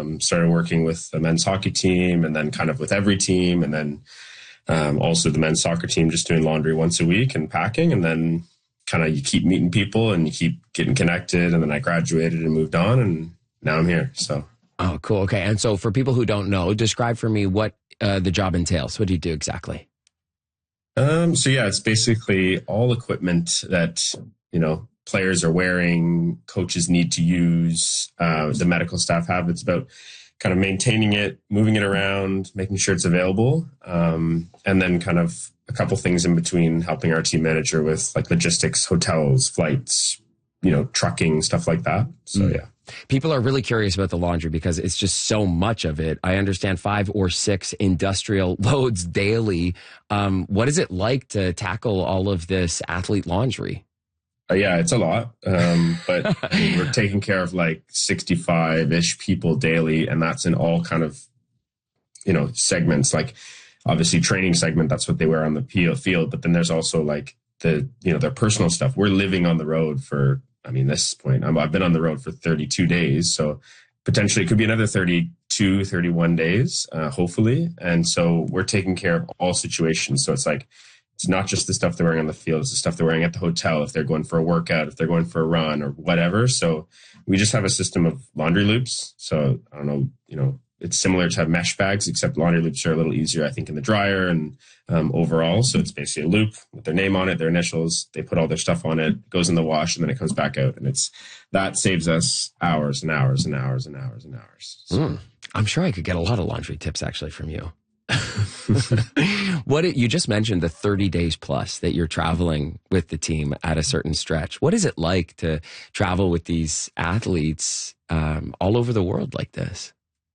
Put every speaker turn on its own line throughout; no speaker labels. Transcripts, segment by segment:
Started working with the men's hockey team and then kind of with every team. And then also the men's soccer team, just doing laundry once a week and packing. And then kind of you keep meeting people and you keep getting connected. And then I graduated and moved on and now I'm here. So.
Oh, cool. Okay. And so for people who don't know, describe for me what the job entails. What do you do exactly?
So yeah, it's basically all equipment that, players are wearing, coaches need to use, the medical staff have. It's about kind of maintaining it, moving it around, making sure it's available. And then kind of a couple things in between, helping our team manager with like logistics, hotels, flights, trucking, stuff like that. So yeah.
People are really curious about the laundry because it's just so much of it. I understand 5 or 6 industrial loads daily. What is it like to tackle all of this athlete laundry?
Yeah, it's a lot. But we're taking care of like 65-ish people daily. And that's in all kind of, segments, like obviously training segment. That's what they wear on the field. But then there's also like their personal stuff. We're living on the road for, this point, I've been on the road for 32 days. So potentially it could be another 32, 31 days, hopefully. And so we're taking care of all situations. So it's like, it's not just the stuff they're wearing on the field. It's the stuff they're wearing at the hotel, if they're going for a workout, if they're going for a run or whatever. So we just have a system of laundry loops. So I don't know, it's similar to mesh bags, except laundry loops are a little easier, I think, in the dryer and overall. So it's basically a loop with their name on it, their initials. They put all their stuff on it, goes in the wash, and then it comes back out. And that saves us hours and hours and hours and hours and hours. So.
I'm sure I could get a lot of laundry tips actually from you. You just mentioned the 30 days plus that you're traveling with the team at a certain stretch. What is it like to travel with these athletes all over the world like this?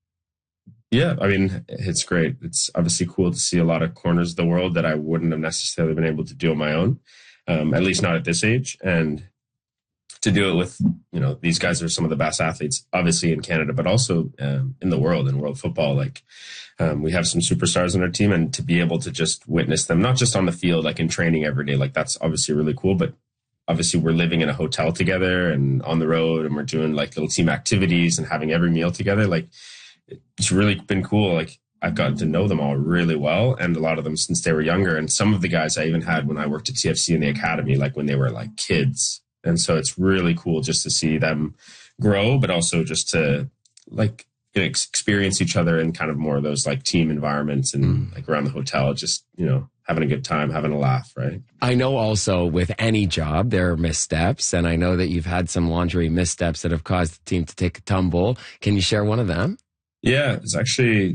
Yeah, it's great. It's obviously cool to see a lot of corners of the world that I wouldn't have necessarily been able to do on my own, at least not at this age. And to do it with, these guys are some of the best athletes, obviously in Canada, but also in the world, in world football. Like we have some superstars on our team, and to be able to just witness them, not just on the field, like in training every day, like that's obviously really cool. But obviously we're living in a hotel together and on the road, and we're doing like little team activities and having every meal together. Like it's really been cool. Like I've gotten to know them all really well, and a lot of them since they were younger. And some of the guys I even had when I worked at TFC in the academy, like when they were like kids. And so it's really cool just to see them grow, but also just to like experience each other in kind of more of those like team environments and like around the hotel, just, having a good time, having a laugh, right?
I know also with any job, there are missteps. And I know that you've had some laundry missteps that have caused the team to take a tumble. Can you share one of them?
Yeah, it was actually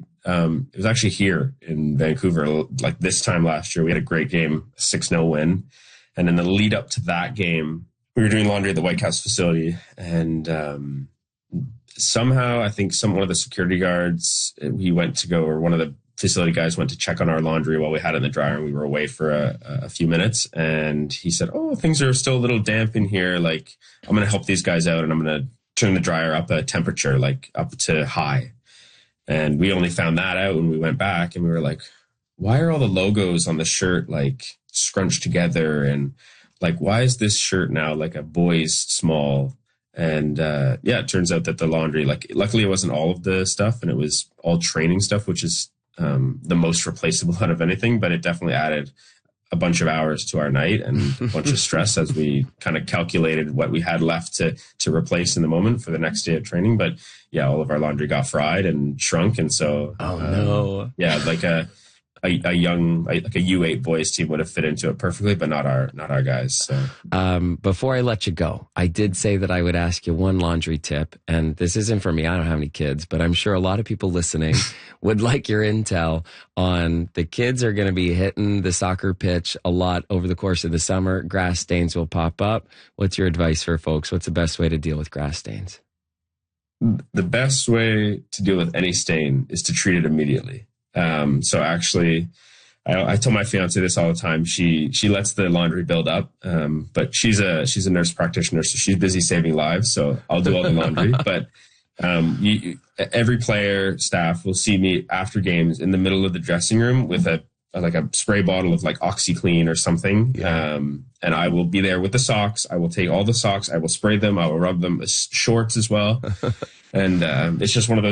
here in Vancouver, like this time last year. We had a great game, a 6-0 win. And in the lead up to that game, we were doing laundry at the White House facility, and somehow I think one of the security guards, one of the facility guys went to check on our laundry while we had it in the dryer, and we were away for a few minutes. And he said, "Oh, things are still a little damp in here. Like, I'm going to help these guys out, and I'm going to turn the dryer up a temperature, like up to high." And we only found that out when we went back, and we were like, "Why are all the logos on the shirt like scrunched together and?" Like, why is this shirt now like a boy's small? And it turns out that the laundry, like, luckily it wasn't all of the stuff, and it was all training stuff, which is the most replaceable out of anything. But it definitely added a bunch of hours to our night and a bunch of stress as we kind of calculated what we had left to replace in the moment for the next day of training. But yeah, all of our laundry got fried and shrunk, and so
no,
like a young, like a U8 boys team would have fit into it perfectly, but not our guys. So.
Before I let you go, I did say that I would ask you one laundry tip, and this isn't for me. I don't have any kids, but I'm sure a lot of people listening would like your intel on the kids are going to be hitting the soccer pitch a lot over the course of the summer. Grass stains will pop up. What's your advice for folks? What's the best way to deal with grass stains?
The best way to deal with any stain is to treat it immediately. So actually, I tell my fiance this all the time. She lets the laundry build up, but she's a nurse practitioner, so she's busy saving lives. So I'll do all the laundry. But every player, staff will see me after games in the middle of the dressing room with a spray bottle of like OxyClean or something. Yeah. And I will be there with the socks. I will take all the socks. I will spray them. I will rub them, shorts as well. And it's just one of those